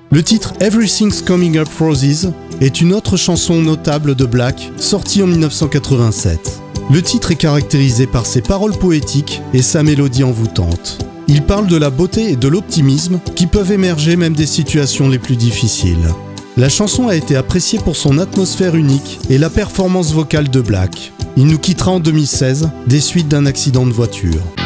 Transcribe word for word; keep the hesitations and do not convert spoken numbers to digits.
Le titre Everything's Coming Up Roses est une autre chanson notable de Black, sortie en dix-neuf cent quatre-vingt-sept. Le titre est caractérisé par ses paroles poétiques et sa mélodie envoûtante. Il parle de la beauté et de l'optimisme qui peuvent émerger même des situations les plus difficiles. La chanson a été appréciée pour son atmosphère unique et la performance vocale de Black. Il nous quittera en deux mille seize des suites d'un accident de voiture.